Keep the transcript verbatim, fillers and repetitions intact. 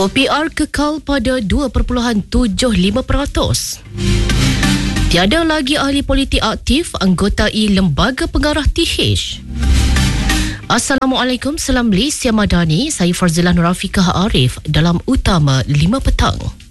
O P R kekal pada dua perpuluhan tujuh lima peratus. Tiada lagi ahli politik aktif anggota I Lembaga Pengarah T H. Assalamualaikum, salam Malaysia Madani. Saya Farzila Nurafiqah Arif dalam Utama lima Petang.